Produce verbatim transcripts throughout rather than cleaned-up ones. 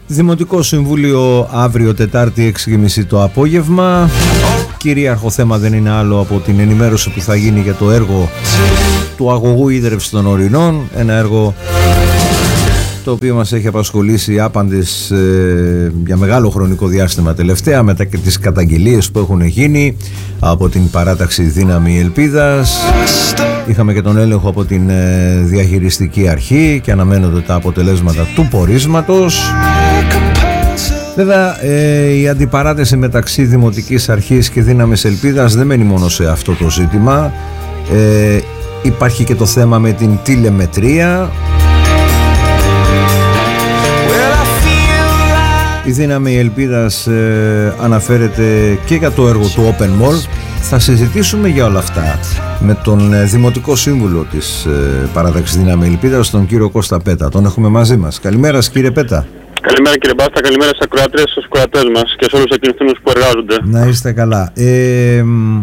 Δημοτικό Συμβούλιο αύριο Τετάρτη έξι και μισή το απόγευμα. Κυρίαρχο θέμα δεν είναι άλλο από την ενημέρωση που θα γίνει για το έργο του αγωγού ίδρυυσης των Ορεινών. Ένα έργο το οποίο μας έχει απασχολήσει άπαντες ε, για μεγάλο χρονικό διάστημα τελευταία, μετά και τις καταγγελίες που έχουν γίνει από την παράταξη Δύναμη Ελπίδας. Είχαμε και τον έλεγχο από την ε, διαχειριστική αρχή και αναμένονται τα αποτελέσματα του πορίσματος. Βέβαια ε, η αντιπαράθεση μεταξύ Δημοτικής Αρχής και Δύναμης Ελπίδας δεν μένει μόνο σε αυτό το ζήτημα. Ε, υπάρχει και το θέμα με την τηλεμετρία. Η Δύναμη Ελπίδας ε, αναφέρεται και για το έργο του Open Mall. Θα συζητήσουμε για όλα αυτά με τον ε, Δημοτικό Σύμβουλο της ε, Παράταξης Δύναμη Ελπίδας, τον κύριο Κώστα Πέτα. Τον έχουμε μαζί μας. Καλημέρα κύριε Πέτα. Καλημέρα κύριε Μπάστα, καλημέρα στους ακροατές, στους ακροατές μας και σε όλους εκείνους που εργάζονται. Να είστε καλά. Ε,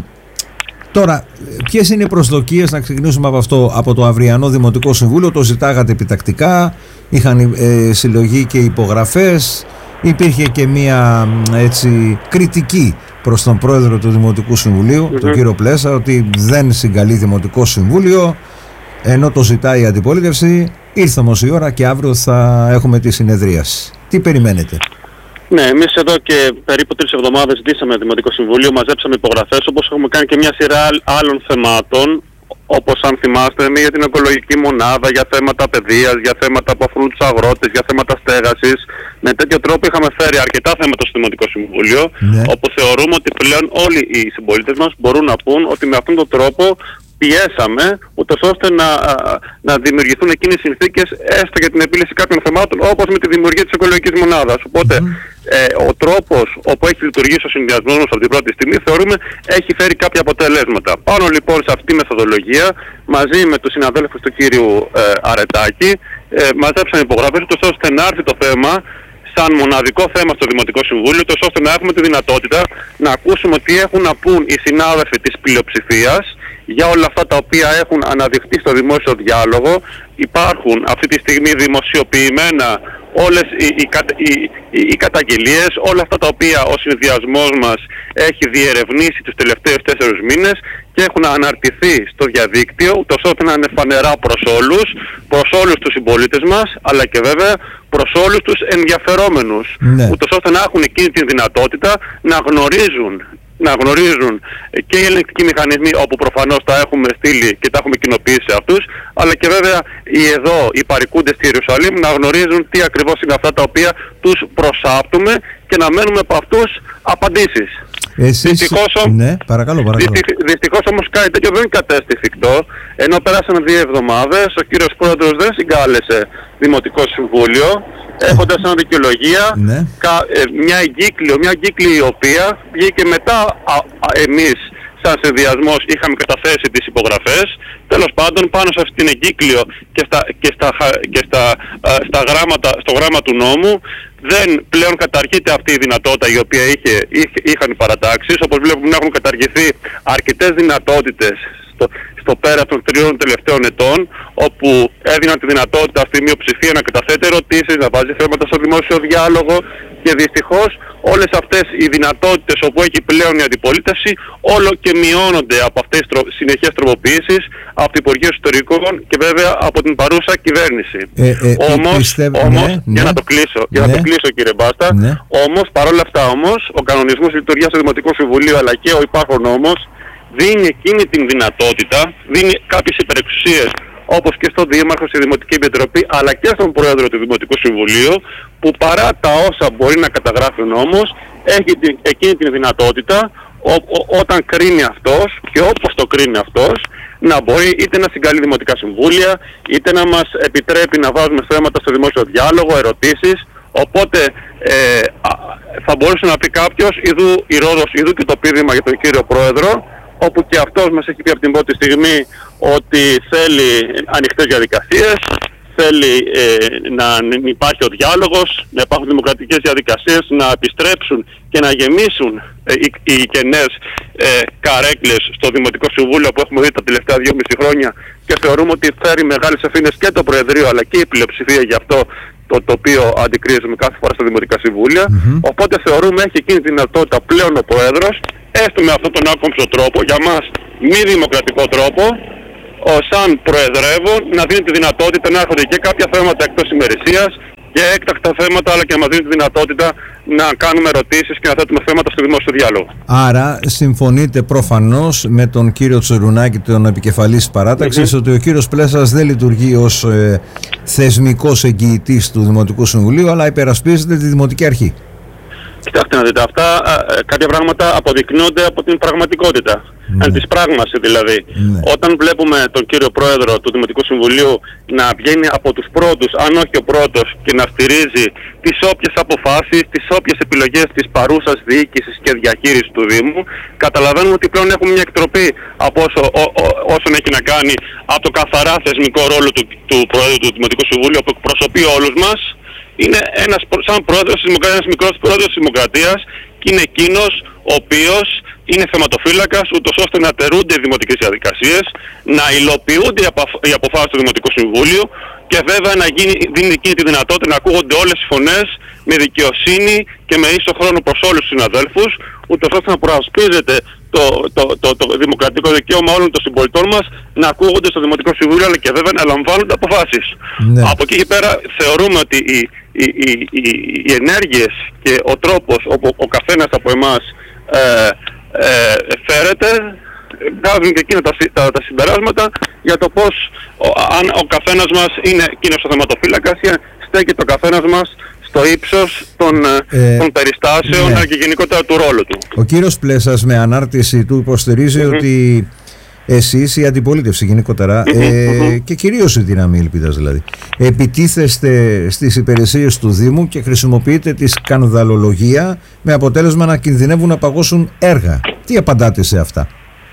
τώρα, ποιες είναι οι προσδοκίες, να ξεκινήσουμε από αυτό, από το αυριανό Δημοτικό Συμβούλιο? Το ζητάγατε επιτακτικά, είχαν ε, συλλογή και υπογραφές. Υπήρχε και μία έτσι κριτική προς τον πρόεδρο του Δημοτικού Συμβουλίου, mm-hmm. τον κύριο Πλέσα, ότι δεν συγκαλεί Δημοτικό Συμβούλιο, ενώ το ζητάει η αντιπολίτευση. Ήρθε όμως η ώρα και αύριο θα έχουμε τη συνεδρίαση. Τι περιμένετε? Ναι, εμείς εδώ και περίπου τρεις εβδομάδες ζητήσαμε Δημοτικό Συμβούλιο, μαζέψαμε υπογραφές, όπως έχουμε κάνει και μια σειρά άλλων θεμάτων, όπως αν θυμάστε για την οικολογική μονάδα, για θέματα παιδείας, για θέματα που αφορούν τους αγρότες, για θέματα στέγασης. Με τέτοιο τρόπο είχαμε φέρει αρκετά θέματα στο Δημοτικό Συμβούλιο, ναι. όπου θεωρούμε ότι πλέον όλοι οι συμπολίτες μας μπορούν να πούν ότι με αυτόν τον τρόπο πιέσαμε, ούτως ώστε να, να δημιουργηθούν εκείνες οι συνθήκες έστω για την επίλυση κάποιων θεμάτων, όπως με τη δημιουργία της οικολογικής μονάδας. Οπότε mm. ε, ο τρόπος όπου έχει λειτουργήσει ο συνδυασμός μας από την πρώτη στιγμή θεωρούμε έχει φέρει κάποια αποτελέσματα. Πάνω λοιπόν σε αυτή τη μεθοδολογία, μαζί με τους συναδέλφους του κύριου ε, Αρετάκη, ε, μαζέψαμε υπογραφές, ούτως ώστε να έρθει το θέμα σαν μοναδικό θέμα στο Δημοτικό Συμβούλιο, τόσο ώστε να έχουμε τη δυνατότητα να ακούσουμε τι έχουν να πούν οι συνάδελφοι της πλειοψηφίας για όλα αυτά τα οποία έχουν αναδειχθεί στο δημόσιο διάλογο. Υπάρχουν αυτή τη στιγμή δημοσιοποιημένα όλες οι, οι, οι, οι, οι καταγγελίες, όλα αυτά τα οποία ο συνδυασμός μας έχει διερευνήσει τους τελευταίους τέσσερις μήνες και έχουν αναρτηθεί στο διαδίκτυο, ούτως ώστε να είναι φανερά προς όλους, προς όλους τους συμπολίτες μας, αλλά και βέβαια προς όλους τους ενδιαφερόμενους, ναι. ούτως ώστε να έχουν εκείνη τη δυνατότητα να γνωρίζουν να γνωρίζουν και οι ελεγκτικοί μηχανισμοί, όπου προφανώς τα έχουμε στείλει και τα έχουμε κοινοποιήσει σε αυτούς, αλλά και βέβαια οι εδώ οι παρικούντες στη Ιερουσαλήμ να γνωρίζουν τι ακριβώς είναι αυτά τα οποία τους προσάπτουμε και να μένουμε από αυτούς απαντήσεις. Εσείς... Δυστυχώς, ναι, παρακαλώ, παρακαλώ. Δυστυχ, δυστυχώς όμως κάτι τέτοιο δεν κατέστη εφικτό, ενώ πέρασαν δύο εβδομάδες, ο κύριος Πρόεδρος δεν συγκάλεσε Δημοτικό Συμβούλιο, έχοντας σαν δικαιολογία ναι. κα, ε, μια εγκύκλιο, μια εγκύκλιο η οποία βγήκε μετά α, α, εμείς σαν συνδυασμός είχαμε καταθέσει τις υπογραφές. Τέλος πάντων, πάνω σε αυτήν την εγκύκλιο και, στα, και, στα, και στα, α, στα γράμματα, στο γράμμα του νόμου δεν πλέον καταργείται αυτή η δυνατότητα η οποία είχε, είχε, είχαν οι παρατάξεις. Όπως βλέπουμε να έχουν καταργηθεί αρκετές δυνατότητες στο, στο πέρα των τριών τελευταίων ετών, όπου έδιναν τη δυνατότητα στη μειοψηφία να καταθέτει ερωτήσεις, να βάζει θέματα στο δημόσιο διάλογο, και δυστυχώς όλες αυτές οι δυνατότητες όπου έχει πλέον η αντιπολίτευση όλο και μειώνονται από αυτές τις τρο... συνεχές τροποποιήσεις από το Υπουργείο Εσωτερικών και βέβαια από την παρούσα κυβέρνηση. Ε, ε, όμως, πιστεύ... όμως ναι, για, ναι, να το κλείσω, για ναι. να το κλείσω κύριε Μπάστα, ναι. όμως παρόλα αυτά όμως ο κανονισμός λειτουργίας του Δημοτικού Συμβουλίου αλλά και ο υπάρχον νόμος δίνει εκείνη την δυνατότητα, δίνει κάποιες υπερεξουσίες, όπως και στον Δήμαρχο, στη Δημοτική Επιτροπή, αλλά και στον Πρόεδρο του Δημοτικού Συμβουλίου, που παρά τα όσα μπορεί να καταγράφει ο νόμος, έχει την, εκείνη την δυνατότητα, ό, ό, όταν κρίνει αυτός και όπως το κρίνει αυτός, να μπορεί είτε να συγκαλεί Δημοτικά Συμβούλια, είτε να μας επιτρέπει να βάζουμε θέματα στο δημόσιο διάλογο, ερωτήσεις. Οπότε ε, θα μπορούσε να πει κάποιος, ειδού η Ρόδος, ειδού και το πείδημα για τον κύριο Πρόεδρο, όπου και αυτός μας έχει πει από την πρώτη στιγμή ότι θέλει ανοιχτές διαδικασίες, θέλει ε, να υπάρχει ο διάλογος, να υπάρχουν δημοκρατικές διαδικασίες, να επιστρέψουν και να γεμίσουν ε, οι, οι κενές ε, καρέκλες στο Δημοτικό Συμβούλιο που έχουμε δει τα τελευταία δυόμιση χρόνια, και θεωρούμε ότι φέρει μεγάλες ευθύνες και το Προεδρείο αλλά και η πλειοψηφία γι' αυτό, το τοπίο αντικρίζουμε κάθε φορά στα Δημοτικά Συμβούλια. Mm-hmm. Οπότε θεωρούμε έχει εκείνη τη δυνατότητα πλέον ο Πρόεδρος, έστω με αυτόν τον άκομψο τρόπο, για μας μη δημοκρατικό τρόπο, ο, σαν Προεδρεύων, να δίνει τη δυνατότητα να έρχονται και κάποια θέματα εκτός ημερησίας και έκτακτα θέματα, αλλά και να μας δίνει τη δυνατότητα να κάνουμε ερωτήσεις και να θέτουμε θέματα στο δημόσιο διάλογο. Άρα συμφωνείτε προφανώς με τον κύριο Τσιρουνάκη, τον επικεφαλής της παράταξης, mm-hmm. ότι ο κύριος Πλέσας δεν λειτουργεί ως ε, θεσμικός εγγυητής του Δημοτικού Συμβουλίου, αλλά υπερασπίζεται τη Δημοτική Αρχή. Κοιτάξτε να δείτε, αυτά ε, κάποια πράγματα αποδεικνύονται από την πραγματικότητα. Mm. Εν της πράγμαση δηλαδή. Mm. Όταν βλέπουμε τον κύριο Πρόεδρο του Δημοτικού Συμβουλίου να βγαίνει από τους πρώτους, αν όχι ο πρώτος, και να στηρίζει τις όποιες αποφάσεις, τις όποιες επιλογές της παρούσας διοίκησης και διαχείρισης του Δήμου, καταλαβαίνουμε ότι πλέον έχουμε μια εκτροπή από όσο, ό, ό, όσον έχει να κάνει από το καθαρά θεσμικό ρόλο του, του Πρόεδρου του Δημοτικού Συμβουλίου, που εκπροσωπεί όλους μας. Είναι ένας, σαν πρόεδρος της Δημοκρατίας, ένας μικρός πρόεδρος της Δημοκρατίας, και είναι εκείνος ο οποίος είναι θεματοφύλακας, ούτως ώστε να τερούνται οι δημοτικές διαδικασίες, να υλοποιούνται οι αποφάσεις του Δημοτικού Συμβούλιου και βέβαια να γίνει, δίνει εκείνη τη δυνατότητα να ακούγονται όλες οι φωνές με δικαιοσύνη και με ίσο χρόνο προς όλους τους συναδέλφους, ούτως ώστε να προασπίζεται το, το, το, το, το δημοκρατικό δικαίωμα όλων των συμπολιτών μας να ακούγονται στο Δημοτικό Συμβούλιο, αλλά και βέβαια να λαμβάνονται αποφάσεις. Ναι. Από εκεί και πέρα θεωρούμε ότι οι, οι, οι, οι, οι ενέργειες και ο τρόπος όπου ο καθένας από εμάς ε, ε, φέρεται βγάζουν και εκείνα τα, τα, τα συμπεράσματα για το πώς ο, αν ο καθένας μας είναι εκείνος ο θεματοφύλακας ή στέκεται ο καθένας μας στο ύψος των, ε, των περιστάσεων, ναι, και γενικότερα του ρόλου του. Ο κύριος Πλέσας με ανάρτηση του υποστηρίζει mm-hmm. ότι εσείς, η αντιπολίτευση γενικότερα, mm-hmm. ε, και κυρίως η Δύναμη Ελπίδας δηλαδή, επιτίθεστε στις υπηρεσίες του Δήμου και χρησιμοποιείτε τη σκανδαλολογία με αποτέλεσμα να κινδυνεύουν να παγώσουν έργα. Τι απαντάτε σε αυτά?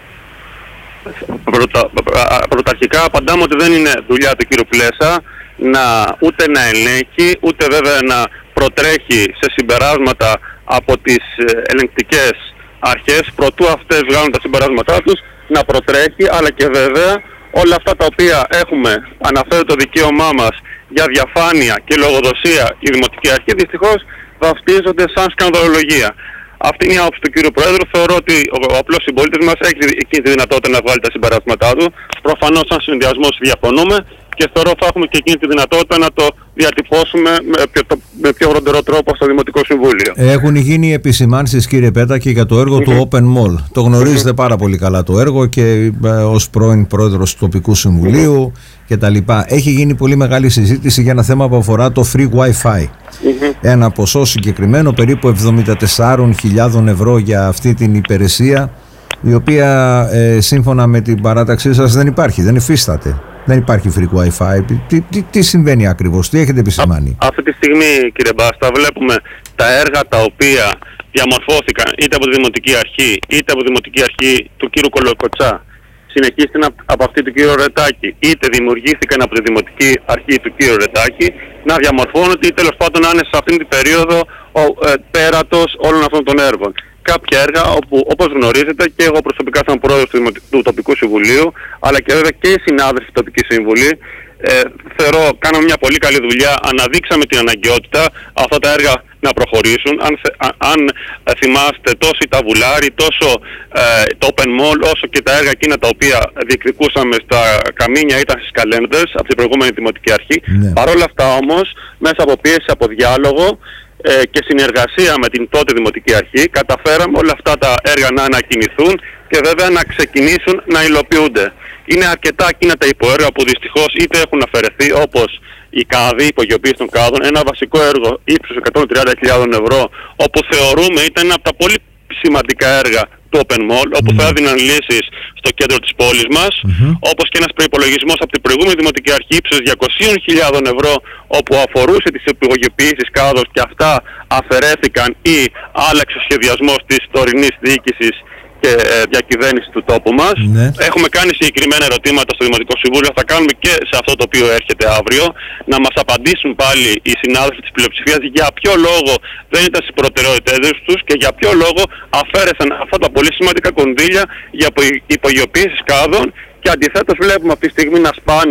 Πρωτα, πρωταρχικά απαντάμε ότι δεν είναι δουλειά του κύριου Πλέσα να, ούτε να ελέγχει, ούτε βέβαια να προτρέχει σε συμπεράσματα από τις ελεγκτικές αρχές, προτού αυτές βγάλουν τα συμπεράσματά τους, να προτρέχει, αλλά και βέβαια όλα αυτά τα οποία έχουμε αναφέρει το δικαίωμά μας για διαφάνεια και λογοδοσία η Δημοτική Αρχή, δυστυχώς βαφτίζονται σαν σκανδαλολογία. Αυτή είναι η άποψη του κύριου Πρόεδρου. Θεωρώ ότι ο απλός συμπολίτης μας έχει εκείνη τη δυνατότητα να βγάλει τα συμπεράσματά του. Προφανώς, σαν συνδυασμός διαφωνούμε και θεωρώ θα έχουμε και εκείνη τη δυνατότητα να το διατυπώσουμε με πιο, με πιο γροντερό τρόπο στο Δημοτικό Συμβούλιο. Έχουν γίνει επισημάνσεις, κύριε Πέτακη, για το έργο mm-hmm. του Open Mall. Το γνωρίζετε mm-hmm. πάρα πολύ καλά το έργο και ε, ως πρώην πρόεδρος του Τοπικού Συμβουλίου mm-hmm. και τα λοιπά. Έχει γίνει πολύ μεγάλη συζήτηση για ένα θέμα που αφορά το free Wi-Fi. Mm-hmm. Ένα ποσό συγκεκριμένο, περίπου εβδομήντα τέσσερις χιλιάδες ευρώ για αυτή την υπηρεσία, η οποία ε, σύμφωνα με την παράταξή σας δεν υπάρχει, δεν υφίσταται. Δεν υπάρχει free Wi-Fi. Τι, τι, τι συμβαίνει ακριβώς, τι έχετε επισημάνει? Α, αυτή τη στιγμή, κύριε Μπάστα, βλέπουμε τα έργα τα οποία διαμορφώθηκαν είτε από τη Δημοτική Αρχή είτε από τη Δημοτική Αρχή του κύριου Κολοκοτσά, συνεχίστηκαν από αυτή του κύριου Ρετάκη, είτε δημιουργήθηκαν από τη Δημοτική Αρχή του κύριου Ρετάκη, να διαμορφώνονται ή τέλος πάντων να είναι σε αυτήν την περίοδο ο ε, πέρατος όλων αυτών των έργων. Κάποια έργα όπου, όπως γνωρίζετε, και εγώ προσωπικά σαν πρόεδρος του, του Τοπικού Συμβουλίου, αλλά και βέβαια και οι συνάδελφοι του Τοπικού Συμβουλίου, ε, θεωρώ κάναμε μια πολύ καλή δουλειά, αναδείξαμε την αναγκαιότητα αυτά τα έργα να προχωρήσουν. Αν, αν θυμάστε, τόσο η Ταβουλάρη, τόσο ε, το Open Mall, όσο και τα έργα εκείνα τα οποία διεκδικούσαμε στα Καμίνια ήταν στις καλένδες από την προηγούμενη Δημοτική Αρχή. Ναι. Παρ' όλα αυτά όμως, μέσα από πίεση, από διάλογο και συνεργασία με την τότε Δημοτική Αρχή, καταφέραμε όλα αυτά τα έργα να ανακοινηθούν και βέβαια να ξεκινήσουν να υλοποιούνται. Είναι αρκετά εκείνα τα υποέργα που δυστυχώς είτε έχουν αφαιρεθεί, όπως η ΚΑΔΗ, η υπογειοποίηση των κάδων, ένα βασικό έργο ύψους εκατόν τριάντα χιλιάδες ευρώ, όπου θεωρούμε ήταν ένα από τα πολύ σημαντικά έργα του Open Mall, όπου mm-hmm. θα έδιναν λύσεις στο κέντρο της πόλης μας, mm-hmm. όπως και ένας προϋπολογισμός από την προηγούμενη Δημοτική Αρχή ύψους διακόσιες χιλιάδες ευρώ, όπου αφορούσε τις υπογειοποιήσεις κάδος και αυτά αφαιρέθηκαν ή άλλαξε ο σχεδιασμός της τωρινής διοίκησης και ε, διακυβέρνηση του τόπου μας. Ναι. Έχουμε κάνει συγκεκριμένα ερωτήματα στο Δημοτικό Συμβούλιο, θα κάνουμε και σε αυτό το οποίο έρχεται αύριο, να μας απαντήσουν πάλι οι συνάδελφοι της πλειοψηφίας για ποιο λόγο δεν ήταν στις προτεραιότητες τους και για ποιο λόγο αφαίρεσαν αυτά τα πολύ σημαντικά κονδύλια για υπογειοποίησεις κάδων, και αντιθέτως βλέπουμε αυτή τη στιγμή να σπάνε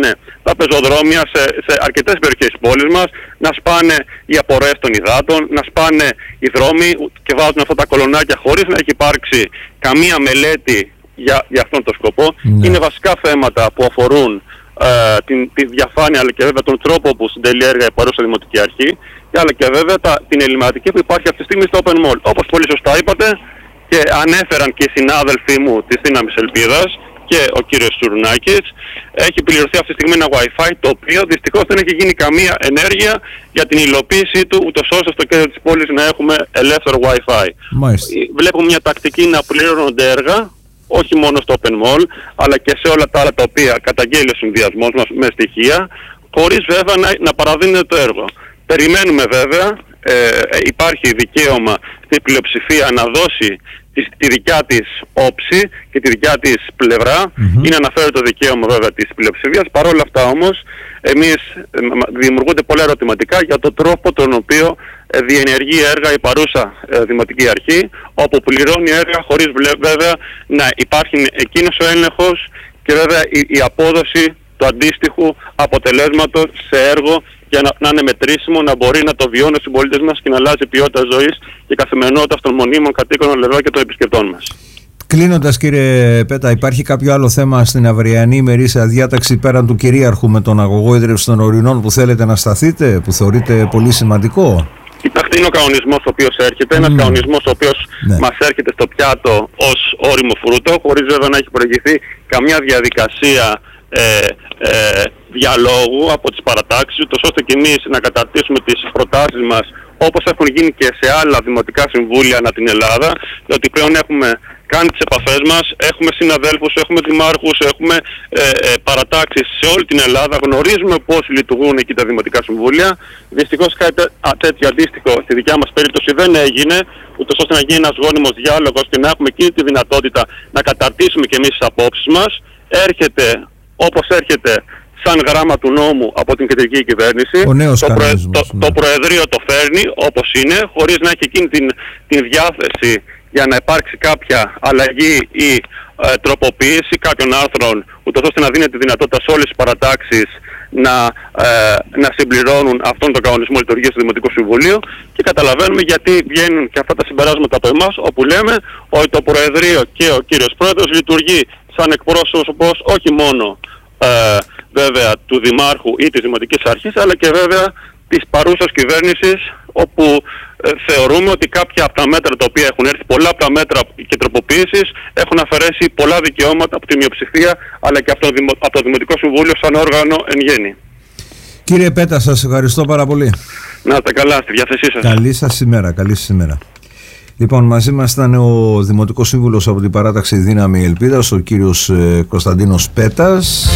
τα πεζοδρόμια σε, σε αρκετές περιοχές της πόλης μας, να σπάνε οι απορρές των υδάτων, να σπάνε οι δρόμοι και βάζουν αυτά τα κολονάκια χωρίς να έχει υπάρξει καμία μελέτη για, για αυτόν τον σκοπό. Ναι. Είναι βασικά θέματα που αφορούν ε, την, τη διαφάνεια, αλλά και βέβαια τον τρόπο που συντελεί έργα η παρούσα Δημοτική Αρχή, αλλά και βέβαια τα, την ελληματική που υπάρχει αυτή τη στιγμή στο Open Mall. Όπως πολύ σωστά είπατε και ανέφεραν και οι συνάδελφοί μου της Δύναμης Ελπίδας και ο κύριος Τσουρουνάκης, έχει πληρωθεί αυτή τη στιγμή ένα Wi-Fi, το οποίο δυστυχώς δεν έχει γίνει καμία ενέργεια για την υλοποίησή του, ούτως ώστε στο κέντρο της πόλης να έχουμε ελεύθερο Wi-Fi. Μάλιστα. Βλέπουμε μια τακτική να πληρώνονται έργα, όχι μόνο στο Open Mall, αλλά και σε όλα τα άλλα τα οποία καταγγέλει ο συνδυασμός μας με στοιχεία, χωρίς βέβαια να, να παραδίνεται το έργο. Περιμένουμε βέβαια, ε, υπάρχει δικαίωμα στην πλειοψηφία να δώσει τη, τη δικιά της όψη και τη δικιά της πλευρά. Mm-hmm. Είναι αναφέρει το δικαίωμα βέβαια της πλειοψηφίας. Παρ' όλα αυτά όμως, εμείς ε, δημιουργούνται πολλά ερωτηματικά για τον τρόπο τον οποίο ε, διενεργεί έργα η παρούσα ε, Δημοτική Αρχή, όπου πληρώνει έργα χωρίς βέβαια να υπάρχει εκείνος ο έλεγχος και βέβαια η, η απόδοση του αντίστοιχου αποτελέσματος σε έργο για να, να είναι μετρήσιμο, να μπορεί να το βιώνει ο συμπολίτες μας και να αλλάζει ποιότητα ζωής και καθημερινότητα των μονίμων κατοίκων εδώ και των επισκεπτών μας. Κλείνοντας, κύριε Πέτα, υπάρχει κάποιο άλλο θέμα στην αυριανή ημερήσια διάταξη πέραν του κυρίαρχου με τον αγωγό ίδρυυσης των Ορεινών που θέλετε να σταθείτε, που θεωρείτε πολύ σημαντικό? Κοιτάξτε, είναι ο κανονισμός ο οποίος έρχεται, ένας mm. κανονισμός ο οποίος ναι. μας έρχεται στο πιάτο ως όριμο φρούτο, χωρίς βέβαια να έχει προηγηθεί καμιά διαδικασία Ε, ε, διαλόγου από τις παρατάξεις, ούτως ώστε και εμείς να καταρτήσουμε τις προτάσεις μας όπως έχουν γίνει και σε άλλα δημοτικά συμβούλια ανά την Ελλάδα, διότι πλέον έχουμε κάνει τις επαφές μας, έχουμε συναδέλφους, έχουμε δημάρχους, έχουμε ε, ε, παρατάξεις σε όλη την Ελλάδα, γνωρίζουμε πώς λειτουργούν εκεί τα δημοτικά συμβούλια. Δυστυχώς κάτι τέτοιο αντίστοιχο στη δικιά μας περίπτωση δεν έγινε, ούτως ώστε να γίνει ένας γόνιμος διάλογος και να έχουμε εκείνη τη δυνατότητα να καταρτήσουμε και εμείς τις απόψεις μας. Έρχεται όπως έρχεται σαν γράμμα του νόμου από την κεντρική κυβέρνηση. Το, προε... το, ναι. το Προεδρείο το φέρνει όπως είναι, χωρίς να έχει εκείνη την, την διάθεση για να υπάρξει κάποια αλλαγή ή ε, τροποποίηση κάποιων άρθρων, ούτως ώστε να δίνεται δυνατότητα σε όλες τις παρατάξεις να, ε, να συμπληρώνουν αυτόν τον κανονισμό λειτουργίας του Δημοτικού Συμβουλίου, και καταλαβαίνουμε γιατί βγαίνουν και αυτά τα συμπεράσματα από εμάς, όπου λέμε ότι το Προεδρείο και ο κύριος Πρόεδρος λειτουργεί σαν εκπρόσωπος όχι μόνο ε, βέβαια του Δημάρχου ή της Δημοτικής Αρχής, αλλά και βέβαια της παρούσας κυβέρνησης, όπου ε, θεωρούμε ότι κάποια από τα μέτρα τα οποία έχουν έρθει, πολλά από τα μέτρα και τροποποίησεις, έχουν αφαιρέσει πολλά δικαιώματα από τη μειοψηφία, αλλά και από το, Δημο, από το Δημοτικό Συμβούλιο σαν όργανο εν γέννη. Κύριε Πέτα, σας ευχαριστώ πάρα πολύ. Να είστε καλά, στη διάθεσή σας. Καλή σας ημέρα, καλή σας ημέρα. Λοιπόν, μαζί μας ήταν ο Δημοτικός Σύμβουλος από την παράταξη Δύναμη Ελπίδας, ο κύριος Κωνσταντίνος Πέτας.